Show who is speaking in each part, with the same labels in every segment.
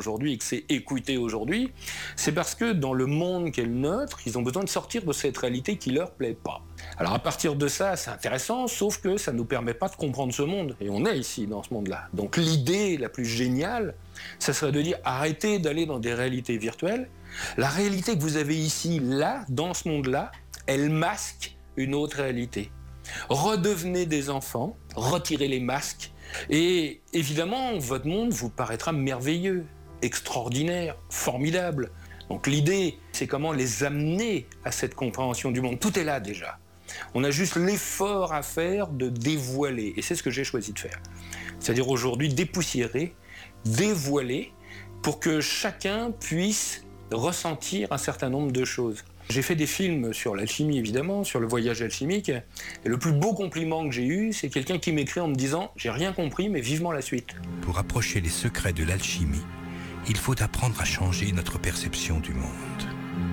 Speaker 1: aujourd'hui et que c'est écouté aujourd'hui, c'est parce que dans le monde qu'est le nôtre, ils ont besoin de sortir de cette réalité qui leur plaît pas. Alors à partir de ça, c'est intéressant, sauf que ça ne nous permet pas de comprendre ce monde. Et on est ici, dans ce monde-là. Donc l'idée la plus géniale, ça serait de dire arrêtez d'aller dans des réalités virtuelles. La réalité que vous avez ici, là, dans ce monde-là, elle masque une autre réalité. Redevenez des enfants, retirez les masques, et évidemment, votre monde vous paraîtra merveilleux, extraordinaire, formidable. Donc l'idée, c'est comment les amener à cette compréhension du monde. Tout est là déjà. On a juste l'effort à faire de dévoiler, et c'est ce que j'ai choisi de faire. C'est-à-dire aujourd'hui dépoussiérer, dévoiler, pour que chacun puisse ressentir un certain nombre de choses. J'ai fait des films sur l'alchimie, évidemment, sur le voyage alchimique. Et le plus beau compliment que j'ai eu, c'est quelqu'un qui m'écrit en me disant « J'ai rien compris, mais vivement la suite ».
Speaker 2: Pour approcher les secrets de l'alchimie, il faut apprendre à changer notre perception du monde.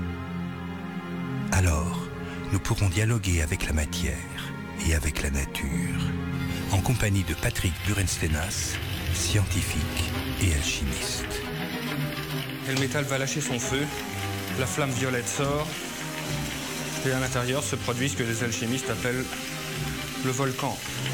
Speaker 2: Alors, nous pourrons dialoguer avec la matière et avec la nature, en compagnie de Patrick Burenstenas, scientifique et alchimiste.
Speaker 1: Et le métal va lâcher son feu, la flamme violette sort, et à l'intérieur se produit ce que les alchimistes appellent le volcan.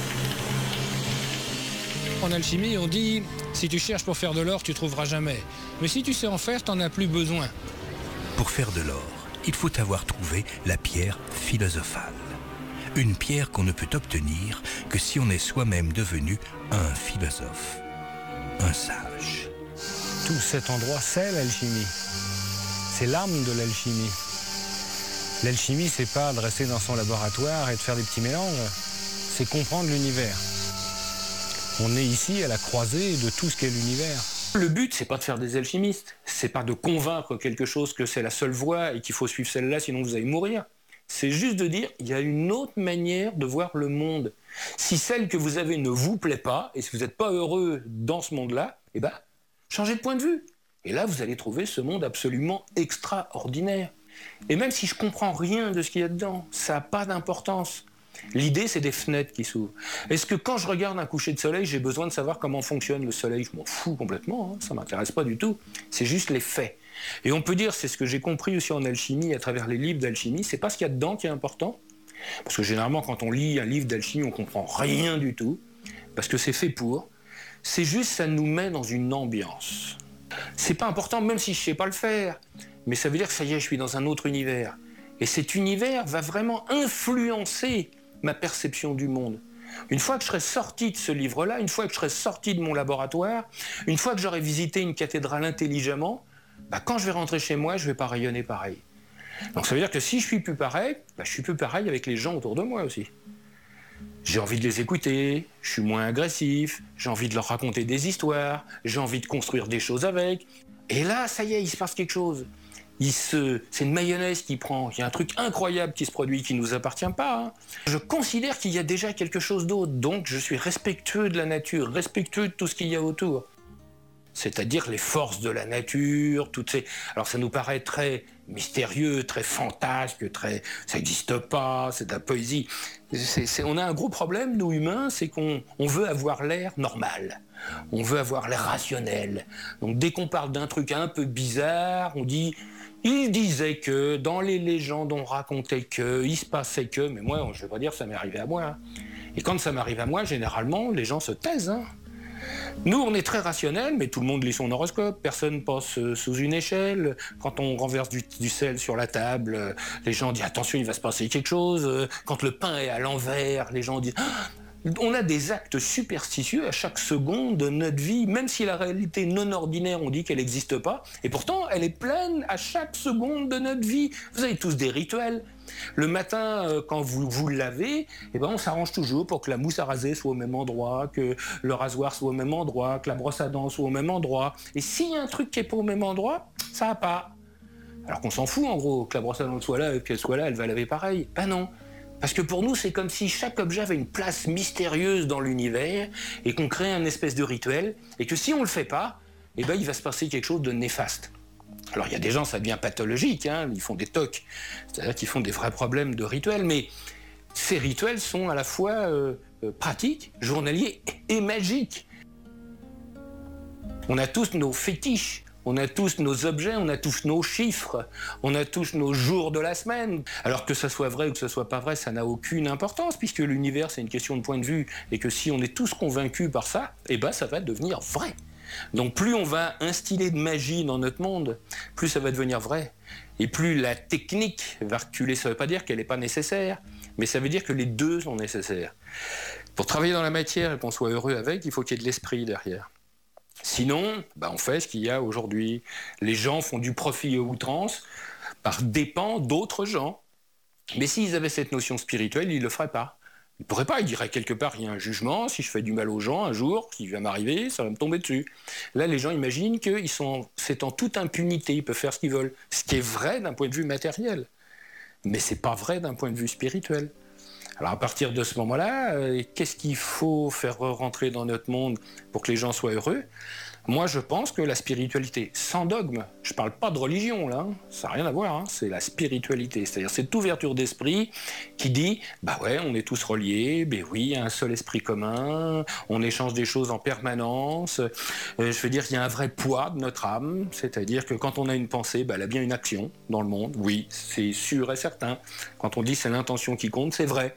Speaker 3: En alchimie, on dit « si tu cherches pour faire de l'or, tu trouveras jamais. Mais si tu sais en faire, t'en as plus besoin. »
Speaker 2: Pour faire de l'or, il faut avoir trouvé la pierre philosophale. Une pierre qu'on ne peut obtenir que si on est soi-même devenu un philosophe, un sage.
Speaker 3: Tout cet endroit, c'est l'alchimie. C'est l'âme de l'alchimie. L'alchimie, c'est pas de rester dans son laboratoire et de faire des petits mélanges. C'est comprendre l'univers. On est ici à la croisée de tout ce qu'est l'univers.
Speaker 1: Le but, c'est pas de faire des alchimistes. C'est pas de convaincre quelque chose que c'est la seule voie et qu'il faut suivre celle-là, sinon vous allez mourir. C'est juste de dire, il y a une autre manière de voir le monde. Si celle que vous avez ne vous plaît pas, et si vous n'êtes pas heureux dans ce monde-là, eh ben, changez de point de vue. Et là, vous allez trouver ce monde absolument extraordinaire. Et même si je comprends rien de ce qu'il y a dedans, ça n'a pas d'importance. L'idée, c'est des fenêtres qui s'ouvrent. Est-ce que quand je regarde un coucher de soleil, j'ai besoin de savoir comment fonctionne le soleil? Je m'en fous complètement, hein, ça ne m'intéresse pas du tout. C'est juste les faits. Et on peut dire, c'est ce que j'ai compris aussi en alchimie, à travers les livres d'alchimie, c'est pas ce qu'il y a dedans qui est important. Parce que généralement, quand on lit un livre d'alchimie, on comprend rien du tout, parce que c'est fait pour. C'est juste, ça nous met dans une ambiance. C'est pas important, même si je sais pas le faire. Mais ça veut dire que ça y est, je suis dans un autre univers. Et cet univers va vraiment influencer ma perception du monde. Une fois que je serai sorti de ce livre-là, une fois que je serai sorti de mon laboratoire, une fois que j'aurai visité une cathédrale intelligemment, bah, quand je vais rentrer chez moi, je vais pas rayonner pareil. Donc ça veut dire que si je suis plus pareil, bah, je suis plus pareil avec les gens autour de moi aussi. J'ai envie de les écouter, je suis moins agressif, j'ai envie de leur raconter des histoires, j'ai envie de construire des choses avec. Et là, ça y est, il se passe quelque chose. C'est une mayonnaise qui prend, il y a un truc incroyable qui se produit, qui ne nous appartient pas. Hein. Je considère qu'il y a déjà quelque chose d'autre, donc je suis respectueux de la nature, respectueux de tout ce qu'il y a autour. C'est-à-dire les forces de la nature, toutes ces... Alors ça nous paraît très mystérieux, très fantasque, ça n'existe pas, c'est de la poésie. On a un gros problème, nous humains, c'est qu'on veut avoir l'air normal. On veut avoir l'air rationnel. Donc dès qu'on parle d'un truc un peu bizarre, on dit... Il disait que, dans les légendes, on racontait que, il se passait que... Mais moi, je ne vais pas dire que ça m'est arrivé à moi. Hein. Et quand ça m'arrive à moi, généralement, les gens se taisent. Hein. Nous, on est très rationnels, mais tout le monde lit son horoscope. Personne passe sous une échelle. Quand on renverse du sel sur la table, les gens disent « Attention, il va se passer quelque chose ». Quand le pain est à l'envers, les gens disent « On a des actes superstitieux à chaque seconde de notre vie, même si la réalité non ordinaire, on dit qu'elle n'existe pas. Et pourtant, elle est pleine à chaque seconde de notre vie. Vous avez tous des rituels. Le matin, quand vous vous lavez, eh ben, on s'arrange toujours pour que la mousse à raser soit au même endroit, que le rasoir soit au même endroit, que la brosse à dents soit au même endroit. Et s'il y a un truc qui n'est pas au même endroit, ça va pas. Alors qu'on s'en fout, en gros, que la brosse à dents soit là, qu'elle soit là, elle va laver pareil. Ben non. Parce que pour nous, c'est comme si chaque objet avait une place mystérieuse dans l'univers et qu'on crée un espèce de rituel et que si on ne le fait pas, eh ben, il va se passer quelque chose de néfaste. Alors il y a des gens, ça devient pathologique, hein, ils font des tocs, c'est-à-dire qu'ils font des vrais problèmes de rituels, mais ces rituels sont à la fois pratiques, journaliers et magiques. On a tous nos fétiches. On a tous nos objets, on a tous nos chiffres, on a tous nos jours de la semaine. Alors que ça soit vrai ou que ce soit pas vrai, ça n'a aucune importance, puisque l'univers, c'est une question de point de vue, et que si on est tous convaincus par ça, eh ben ça va devenir vrai. Donc plus on va instiller de magie dans notre monde, plus ça va devenir vrai. Et plus la technique va reculer. Ça ne veut pas dire qu'elle n'est pas nécessaire, mais ça veut dire que les deux sont nécessaires. Pour travailler dans la matière et qu'on soit heureux avec, il faut qu'il y ait de l'esprit derrière. Sinon, on fait ce qu'il y a aujourd'hui. Les gens font du profit à outrance par dépens d'autres gens. Mais s'ils avaient cette notion spirituelle, ils ne le feraient pas. Ils ne pourraient pas, ils diraient quelque part, il y a un jugement, si je fais du mal aux gens un jour, qui va m'arriver, ça va me tomber dessus. Là, les gens imaginent c'est en toute impunité, ils peuvent faire ce qu'ils veulent. Ce qui est vrai d'un point de vue matériel. Mais ce n'est pas vrai d'un point de vue spirituel. Alors à partir de ce moment-là, qu'est-ce qu'il faut faire rentrer dans notre monde pour que les gens soient heureux ? Moi, je pense que la spiritualité, sans dogme, je ne parle pas de religion, là, ça n'a rien à voir, c'est la spiritualité. C'est-à-dire cette ouverture d'esprit qui dit, ouais, on est tous reliés, oui, il y a un seul esprit commun, on échange des choses en permanence. Je veux dire, il y a un vrai poids de notre âme, c'est-à-dire que quand on a une pensée, elle a bien une action dans le monde, oui, c'est sûr et certain. Quand on dit c'est l'intention qui compte, c'est vrai.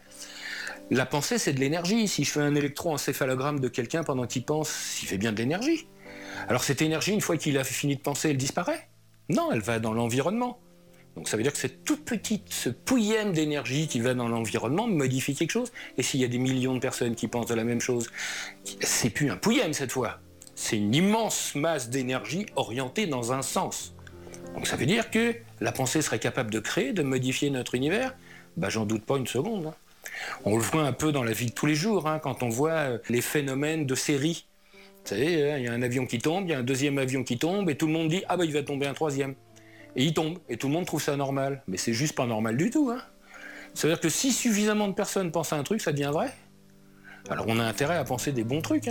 Speaker 1: La pensée, c'est de l'énergie. Si je fais un électroencéphalogramme de quelqu'un pendant qu'il pense, il fait bien de l'énergie. Alors cette énergie, une fois qu'il a fini de penser, elle disparaît? Non, elle va dans l'environnement. Donc ça veut dire que cette toute petite, ce pouillème d'énergie qui va dans l'environnement modifie quelque chose. Et s'il y a des millions de personnes qui pensent de la même chose, c'est plus un pouillème cette fois. C'est une immense masse d'énergie orientée dans un sens. Donc ça veut dire que la pensée serait capable de créer, de modifier notre univers? J'en doute pas une seconde. On le voit un peu dans la vie de tous les jours, quand on voit les phénomènes de série. Vous savez, il y a un avion qui tombe, il y a un deuxième avion qui tombe, et tout le monde dit « il va tomber un troisième ». Et il tombe, et tout le monde trouve ça normal. Mais c'est juste pas normal du tout. Ça veut dire que si suffisamment de personnes pensent à un truc, ça devient vrai. Alors on a intérêt à penser des bons trucs.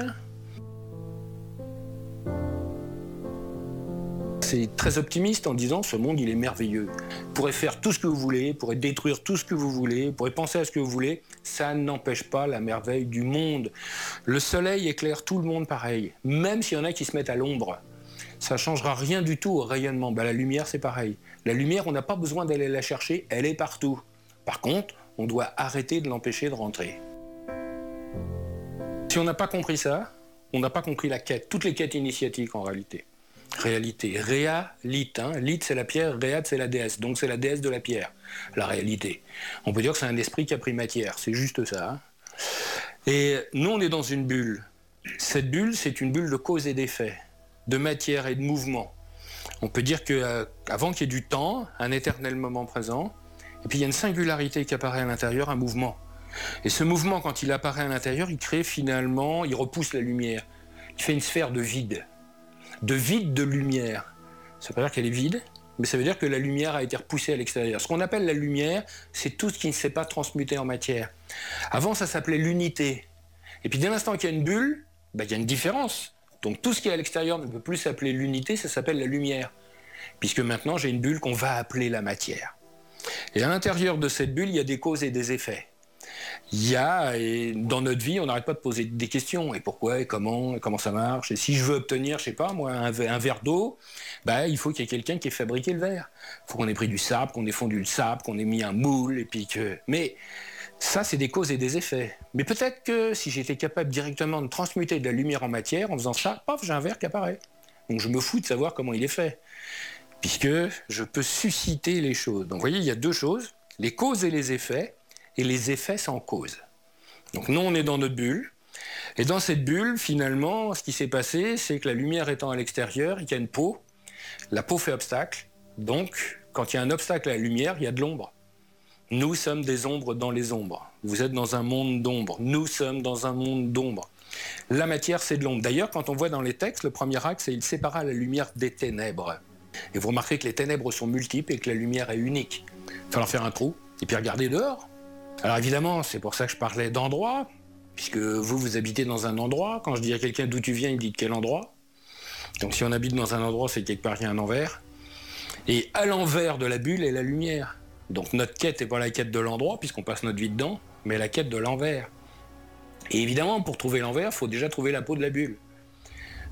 Speaker 1: C'est très optimiste en disant ce monde il est merveilleux. Vous pourrez faire tout ce que vous voulez, vous pourrez détruire tout ce que vous voulez, vous pourrez penser à ce que vous voulez, ça n'empêche pas la merveille du monde. Le soleil éclaire tout le monde pareil, même s'il y en a qui se mettent à l'ombre. Ça ne changera rien du tout au rayonnement. La lumière c'est pareil. La lumière on n'a pas besoin d'aller la chercher, elle est partout. Par contre, on doit arrêter de l'empêcher de rentrer. Si on n'a pas compris ça, on n'a pas compris la quête, toutes les quêtes initiatiques en réalité. Réalité. Réa, lith. Lith, c'est la pierre, Réa, c'est la déesse. Donc, c'est la déesse de la pierre, la réalité. On peut dire que c'est un esprit qui a pris matière. C'est juste ça. Et nous, on est dans une bulle. Cette bulle, c'est une bulle de cause et d'effet, de matière et de mouvement. On peut dire qu'avant qu'il y ait du temps, un éternel moment présent, et puis il y a une singularité qui apparaît à l'intérieur, un mouvement. Et ce mouvement, quand il apparaît à l'intérieur, il crée finalement, il repousse la lumière. Il fait une sphère de vide de lumière. Ça veut pas dire qu'elle est vide, mais ça veut dire que la lumière a été repoussée à l'extérieur. Ce qu'on appelle la lumière, c'est tout ce qui ne s'est pas transmuté en matière. Avant, ça s'appelait l'unité. Et puis dès l'instant qu'il y a une bulle, il y a une différence. Donc tout ce qui est à l'extérieur ne peut plus s'appeler l'unité, ça s'appelle la lumière. Puisque maintenant, j'ai une bulle qu'on va appeler la matière. Et à l'intérieur de cette bulle, il y a des causes et des effets. Et dans notre vie, on n'arrête pas de poser des questions. Et pourquoi, et comment ça marche? Et si je veux obtenir, je sais pas moi, un verre d'eau, il faut qu'il y ait quelqu'un qui ait fabriqué le verre. Il faut qu'on ait pris du sable, qu'on ait fondu le sable, qu'on ait mis un moule, et puis que... Mais ça, c'est des causes et des effets. Mais peut-être que si j'étais capable directement de transmuter de la lumière en matière, en faisant ça, paf, j'ai un verre qui apparaît. Donc je me fous de savoir comment il est fait. Puisque je peux susciter les choses. Donc vous voyez, il y a deux choses, les causes et les effets sans cause. Donc nous, on est dans notre bulle, et dans cette bulle, finalement, ce qui s'est passé, c'est que la lumière étant à l'extérieur, il y a une peau, la peau fait obstacle, donc quand il y a un obstacle à la lumière, il y a de l'ombre. Nous sommes des ombres dans les ombres. Vous êtes dans un monde d'ombre. Nous sommes dans un monde d'ombre. La matière, c'est de l'ombre. D'ailleurs, quand on voit dans les textes, le premier axe, c'est « il sépara la lumière des ténèbres ». Et vous remarquez que les ténèbres sont multiples et que la lumière est unique. Il va falloir faire un trou et puis regarder dehors. Alors évidemment, c'est pour ça que je parlais d'endroit, puisque vous habitez dans un endroit. Quand je dis à quelqu'un d'où tu viens, il dit de quel endroit. Donc si on habite dans un endroit, c'est quelque part qu'il y a un envers. Et à l'envers de la bulle est la lumière. Donc notre quête n'est pas la quête de l'endroit, puisqu'on passe notre vie dedans, mais la quête de l'envers. Et évidemment, pour trouver l'envers, il faut déjà trouver la peau de la bulle.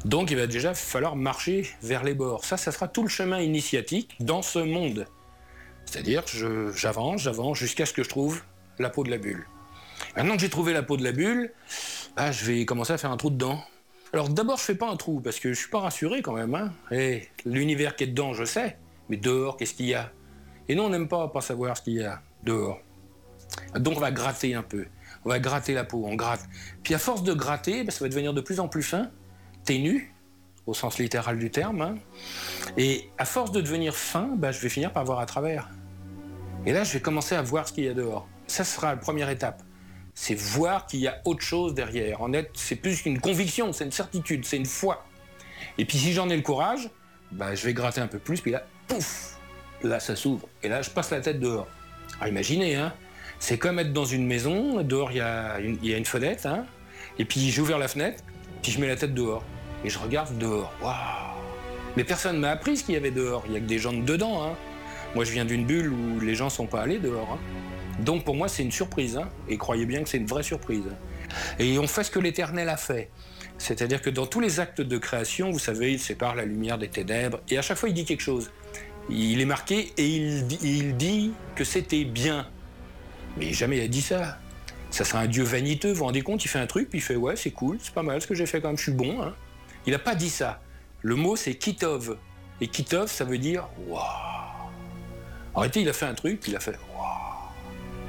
Speaker 1: Donc il va déjà falloir marcher vers les bords. Ça sera tout le chemin initiatique dans ce monde. C'est-à-dire j'avance jusqu'à ce que je trouve la peau de la bulle. Maintenant que j'ai trouvé la peau de la bulle, je vais commencer à faire un trou dedans. Alors d'abord, je fais pas un trou, parce que je suis pas rassuré quand même. Hein. Et l'univers qui est dedans, je sais, mais dehors, qu'est-ce qu'il y a? Et nous, on n'aime pas savoir ce qu'il y a dehors. Donc on va gratter un peu. On va gratter la peau, on gratte. Puis à force de gratter, ça va devenir de plus en plus fin, ténu, au sens littéral du terme. Hein. Et à force de devenir fin, je vais finir par voir à travers. Et là, je vais commencer à voir ce qu'il y a dehors. Ça sera la première étape. C'est voir qu'il y a autre chose derrière. En fait, c'est plus qu'une conviction, c'est une certitude, c'est une foi. Et puis si j'en ai le courage, je vais gratter un peu plus, puis là, pouf, là ça s'ouvre. Et là, je passe la tête dehors. Alors imaginez, hein, c'est comme être dans une maison, dehors il y a une fenêtre, hein, et puis j'ai ouvert la fenêtre, puis je mets la tête dehors. Et je regarde dehors. Waouh! Mais personne ne m'a appris ce qu'il y avait dehors. Il n'y a que des gens dedans. Hein. Moi, je viens d'une bulle où les gens ne sont pas allés dehors. Hein. Donc, pour moi, c'est une surprise. Hein. Et croyez bien que c'est une vraie surprise. Et on fait ce que l'Éternel a fait. C'est-à-dire que dans tous les actes de création, vous savez, il sépare la lumière des ténèbres. Et à chaque fois, il dit quelque chose. Il est marqué et il dit que c'était bien. Mais jamais il a dit ça. Ça serait un Dieu vaniteux. Vous vous rendez compte, il fait un truc, puis il fait « Ouais, c'est cool, c'est pas mal ce que j'ai fait quand même, je suis bon. Hein. » Il n'a pas dit ça. Le mot, c'est kitov. Et kitov, ça veut dire « Waouh ». En réalité, il a fait un truc, puis il a fait « Waouh ».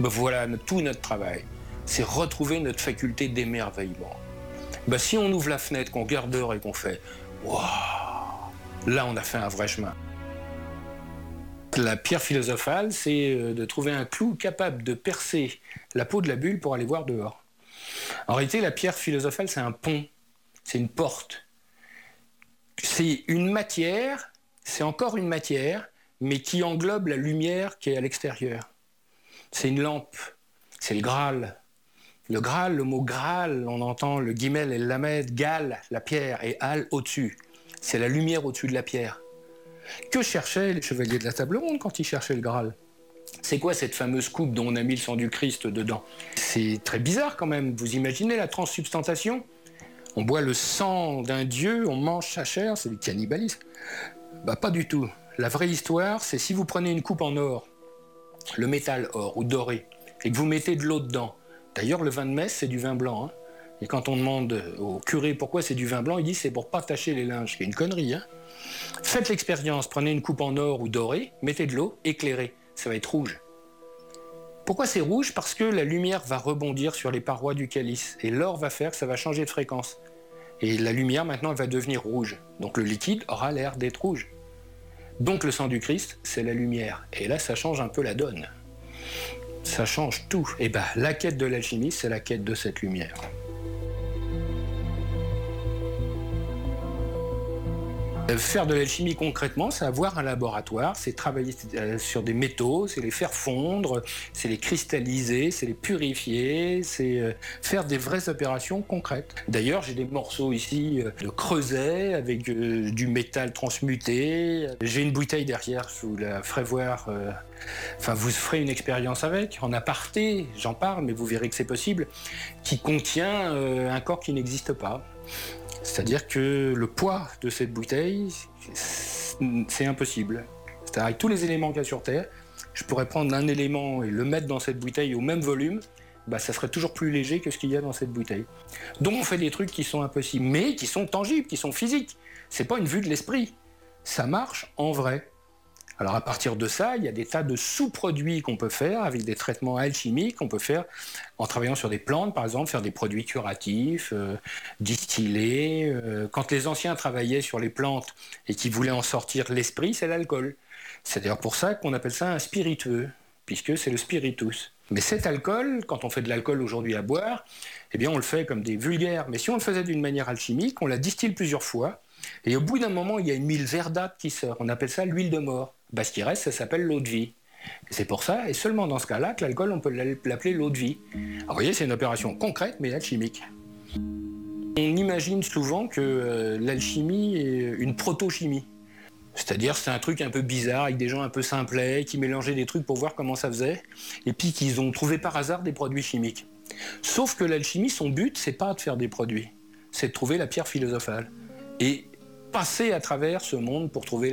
Speaker 1: Voilà tout notre travail. C'est retrouver notre faculté d'émerveillement. Si on ouvre la fenêtre, qu'on regarde dehors et qu'on fait « Waouh », là, on a fait un vrai chemin. La pierre philosophale, c'est de trouver un clou capable de percer la peau de la bulle pour aller voir dehors. En réalité, la pierre philosophale, c'est un pont, c'est une porte. C'est une matière, c'est encore une matière, mais qui englobe la lumière qui est à l'extérieur. C'est une lampe, c'est le Graal. Le Graal, le mot Graal, on entend le guimel et le lamed, Gal, la pierre, et Al au-dessus. C'est la lumière au-dessus de la pierre. Que cherchaient les chevaliers de la table ronde quand ils cherchaient le Graal? C'est quoi cette fameuse coupe dont on a mis le sang du Christ dedans? C'est très bizarre quand même. Vous imaginez la transsubstantation? On boit le sang d'un dieu, on mange sa chair, c'est du cannibalisme. Pas du tout. La vraie histoire, c'est si vous prenez une coupe en or, le métal or ou doré, et que vous mettez de l'eau dedans. D'ailleurs, le vin de messe, c'est du vin blanc. Hein. Et quand on demande au curé pourquoi c'est du vin blanc, il dit c'est pour pas tacher les linges. C'est une connerie. Hein. Faites l'expérience, prenez une coupe en or ou doré, mettez de l'eau, éclairez. Ça va être rouge. Pourquoi c'est rouge? Parce que la lumière va rebondir sur les parois du calice. Et l'or va faire que ça va changer de fréquence. Et la lumière, maintenant, elle va devenir rouge. Donc le liquide aura l'air d'être rouge. Donc le sang du Christ, c'est la lumière. Et là, ça change un peu la donne. Ça change tout. Et la quête de l'alchimie, c'est la quête de cette lumière. Faire de l'alchimie concrètement, c'est avoir un laboratoire, c'est travailler sur des métaux, c'est les faire fondre, c'est les cristalliser, c'est les purifier, c'est faire des vraies opérations concrètes. D'ailleurs, j'ai des morceaux ici de creuset avec du métal transmuté. J'ai une bouteille derrière, je vous la ferai voir. Vous ferez une expérience avec, en aparté, j'en parle, mais vous verrez que c'est possible, qui contient un corps qui n'existe pas. C'est-à-dire que le poids de cette bouteille, c'est impossible. C'est-à-dire avec tous les éléments qu'il y a sur Terre, je pourrais prendre un élément et le mettre dans cette bouteille au même volume, ça serait toujours plus léger que ce qu'il y a dans cette bouteille. Donc on fait des trucs qui sont impossibles, mais qui sont tangibles, qui sont physiques. C'est pas une vue de l'esprit. Ça marche en vrai. Alors à partir de ça, il y a des tas de sous-produits qu'on peut faire avec des traitements alchimiques qu'on peut faire en travaillant sur des plantes, par exemple, faire des produits curatifs, distillés. Quand les anciens travaillaient sur les plantes et qu'ils voulaient en sortir l'esprit, c'est l'alcool. C'est d'ailleurs pour ça qu'on appelle ça un spiritueux, puisque c'est le spiritus. Mais cet alcool, quand on fait de l'alcool aujourd'hui à boire, on le fait comme des vulgaires. Mais si on le faisait d'une manière alchimique, on la distille plusieurs fois, et au bout d'un moment, il y a une huile verdâtre qui sort. On appelle ça l'huile de mort. Ce qui reste, ça s'appelle l'eau de vie. Et c'est pour ça, et seulement dans ce cas-là, que l'alcool, on peut l'appeler l'eau de vie. Alors vous voyez, c'est une opération concrète, mais alchimique. On imagine souvent que l'alchimie est une proto-chimie. C'est-à-dire, c'est un truc un peu bizarre, avec des gens un peu simplets, qui mélangeaient des trucs pour voir comment ça faisait, et puis qu'ils ont trouvé par hasard des produits chimiques. Sauf que l'alchimie, son but, c'est pas de faire des produits, c'est de trouver la pierre philosophale. et passer à travers ce monde pour trouver